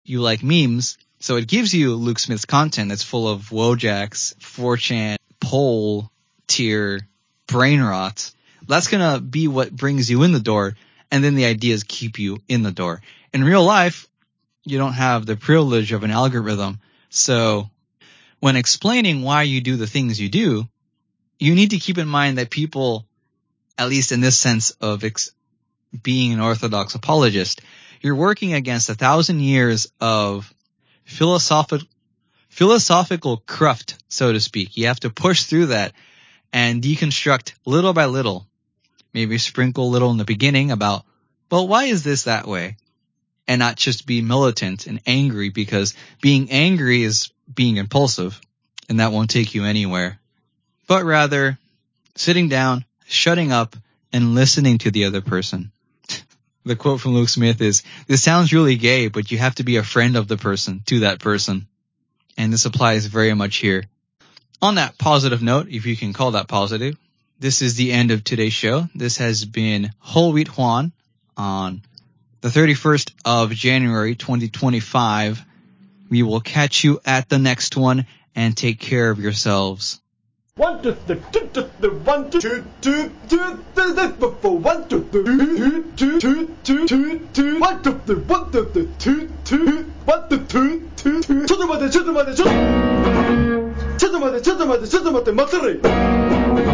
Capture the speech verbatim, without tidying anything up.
you like memes, so it gives you Luke Smith's content that's full of Wojaks, four chan, poll, tier, brain rot. That's going to be what brings you in the door, and then the ideas keep you in the door. In real life, you don't have the privilege of an algorithm, so when explaining why you do the things you do, you need to keep in mind that people, at least in this sense of ex- being an orthodox apologist, you're working against a thousand years of philosophical philosophical cruft, so to speak. You have to push through that and deconstruct little by little. Maybe sprinkle a little in the beginning about, well, why is this that way? And not just be militant and angry, because being angry is being impulsive, and that won't take you anywhere. But rather, sitting down, shutting up, and listening to the other person. The quote from Luke Smith is, this sounds really gay, but you have to be a friend of the person to that person. And this applies very much here. On that positive note, if you can call that positive, this is the end of today's show. This has been Whole Wheat Juan on the thirty-first of January, twenty twenty-five. We will catch you at the next one, and take care of yourselves. One, two, three, two, two, three, one, two, two, two, two, three, four, one, two, three, two, two, two, two, two, two, one, two, three, one, two, three, two, two, one, two, two, two, two.ちょっと待って、ちょっと待って、ちょっと。ちょっと待って、ちょっと待って、ちょっと待って、待ってる。